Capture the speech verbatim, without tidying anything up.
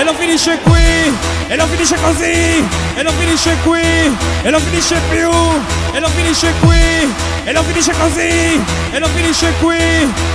lo finisce qui, e lo finisce così, e lo finisce qui, e lo finisce più, e lo finisce qui, e lo finisce così, e lo finisce qui.